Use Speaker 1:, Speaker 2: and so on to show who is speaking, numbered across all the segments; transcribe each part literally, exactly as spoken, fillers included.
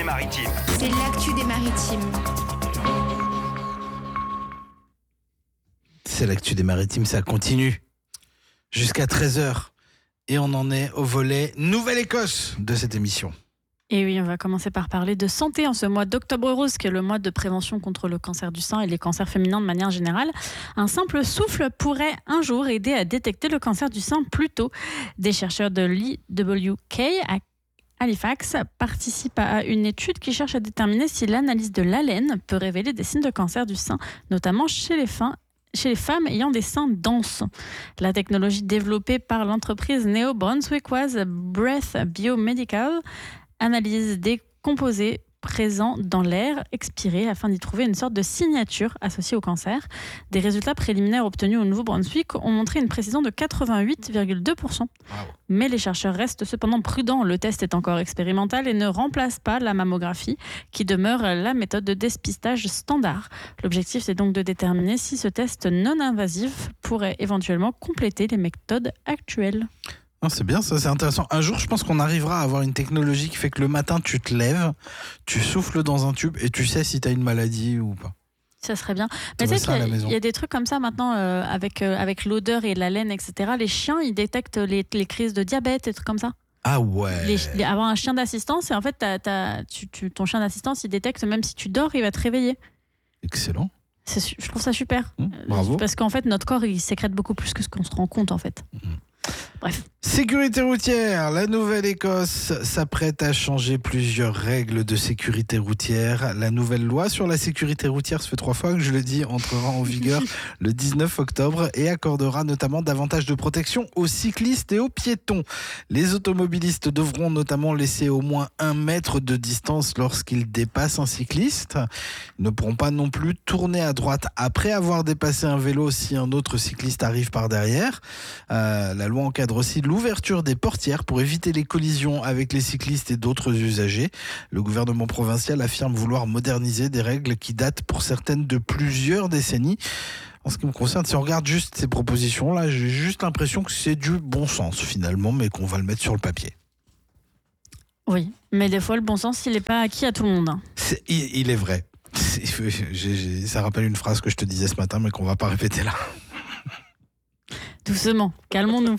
Speaker 1: des maritimes.
Speaker 2: C'est l'actu des maritimes.
Speaker 3: C'est l'actu des maritimes, ça continue jusqu'à treize heures. Et on en est au volet Nouvelle-Écosse de cette émission.
Speaker 4: Et oui, on va commencer par parler de santé en ce mois d'Octobre Rose, qui est le mois de prévention contre le cancer du sein et les cancers féminins de manière générale. Un simple souffle pourrait un jour aider à détecter le cancer du sein plus tôt. Des chercheurs de l'I W K à Halifax participent à une étude qui cherche à déterminer si l'analyse de l'haleine peut révéler des signes de cancer du sein, notamment chez les femmes. chez les femmes ayant des seins denses. La technologie développée par l'entreprise néo-brunswickoise Breath Biomedical analyse des composés présents dans l'air expiré afin d'y trouver une sorte de signature associée au cancer. Des résultats préliminaires obtenus au Nouveau-Brunswick ont montré une précision de quatre-vingt-huit virgule deux pour cent. Wow. Mais les chercheurs restent cependant prudents. Le test est encore expérimental et ne remplace pas la mammographie, qui demeure la méthode de dépistage standard. L'objectif, c'est donc de déterminer si ce test non invasif pourrait éventuellement compléter les méthodes actuelles.
Speaker 3: Non, c'est bien, ça, c'est intéressant. Un jour, je pense qu'on arrivera à avoir une technologie qui fait que le matin, tu te lèves, tu souffles dans un tube et tu sais si tu as une maladie ou pas.
Speaker 4: Ça serait bien. Mais tu sais qu'il y a, il y a des trucs comme ça maintenant, euh, avec, euh, avec l'odeur et l'haleine, et cetera. Les chiens, ils détectent les, les crises de diabète et des trucs comme ça.
Speaker 3: Ah ouais.
Speaker 4: Les, les, avoir un chien d'assistance, et en fait, t'as, t'as, tu, tu, ton chien d'assistance, il détecte, même si tu dors, il va te réveiller.
Speaker 3: Excellent.
Speaker 4: C'est, je trouve ça super.
Speaker 3: Mmh, bravo.
Speaker 4: Parce qu'en fait, notre corps, il sécrète beaucoup plus que ce qu'on se rend compte, en fait. Mmh. Bref.
Speaker 3: Sécurité routière, la Nouvelle-Écosse s'apprête à changer plusieurs règles de sécurité routière. La nouvelle loi sur la sécurité routière, ça fait trois fois que je le dis, entrera en vigueur le dix-neuf octobre et accordera notamment davantage de protection aux cyclistes et aux piétons. Les automobilistes devront notamment laisser au moins un mètre de distance lorsqu'ils dépassent un cycliste. Ils ne pourront pas non plus tourner à droite après avoir dépassé un vélo si un autre cycliste arrive par derrière. Euh, la loi encadre aussi l'ouverture des portières pour éviter les collisions avec les cyclistes et d'autres usagers. Le gouvernement provincial affirme vouloir moderniser des règles qui datent pour certaines de plusieurs décennies. En ce qui me concerne, si on regarde juste ces propositions-là, j'ai juste l'impression que c'est du bon sens finalement, mais qu'on va le mettre sur le papier.
Speaker 4: Oui, mais des fois le bon sens, il n'est pas acquis à tout le monde.
Speaker 3: C'est, il, il est vrai. C'est, j'ai, j'ai, ça rappelle une phrase que je te disais ce matin, mais qu'on ne va pas répéter là.
Speaker 4: Doucement, calmons-nous.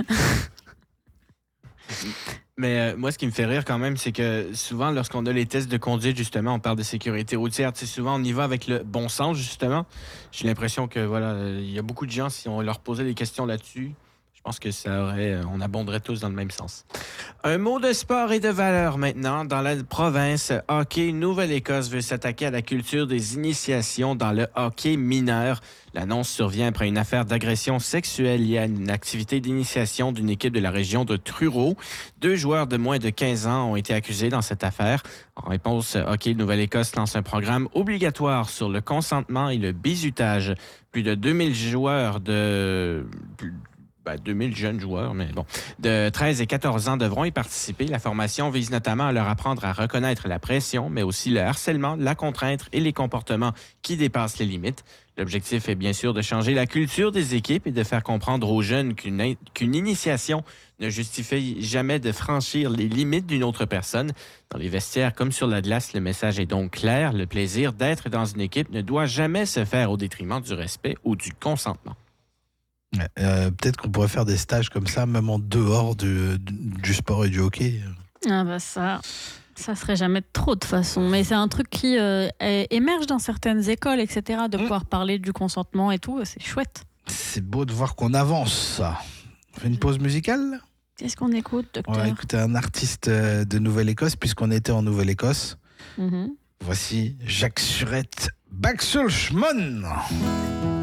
Speaker 5: Mais euh, moi, ce qui me fait rire quand même, c'est que souvent, lorsqu'on a les tests de conduite, justement, on parle de sécurité routière. Tu sais, souvent, on y va avec le bon sens, justement. J'ai l'impression que, voilà, il y a beaucoup de gens, si on leur posait des questions là-dessus, je pense que ça aurait, on abonderait tous dans le même sens. Un mot de sport et de valeur maintenant. Dans la province hockey, Nouvelle-Écosse veut s'attaquer à la culture des initiations dans le hockey mineur. L'annonce survient après une affaire d'agression sexuelle liée à une activité d'initiation d'une équipe de la région de Truro. Deux joueurs de moins de quinze ans ont été accusés dans cette affaire. En réponse, Hockey Nouvelle-Écosse lance un programme obligatoire sur le consentement et le bizutage. Plus de deux mille joueurs de... Ben, deux mille jeunes joueurs, mais bon, de treize et quatorze ans devront y participer. La formation vise notamment à leur apprendre à reconnaître la pression, mais aussi le harcèlement, la contrainte et les comportements qui dépassent les limites. L'objectif est bien sûr de changer la culture des équipes et de faire comprendre aux jeunes qu'une, in- qu'une initiation ne justifie jamais de franchir les limites d'une autre personne. Dans les vestiaires comme sur la glace, le message est donc clair. Le plaisir d'être dans une équipe ne doit jamais se faire au détriment du respect ou du consentement.
Speaker 3: Euh, peut-être qu'on pourrait faire des stages comme ça, même en dehors du, du sport et du hockey.
Speaker 4: Ah bah ça, ça serait jamais trop de façon. Mais c'est un truc qui euh, émerge dans certaines écoles, et cetera. De mmh. pouvoir parler du consentement et tout, c'est chouette.
Speaker 3: C'est beau de voir qu'on avance. On fait une pause musicale ?
Speaker 4: Qu'est-ce qu'on écoute, docteur ?
Speaker 3: On va écouter un artiste de Nouvelle-Écosse, puisqu'on était en Nouvelle-Écosse.
Speaker 4: Mmh.
Speaker 3: Voici Jacques Surette, Baxelschmon.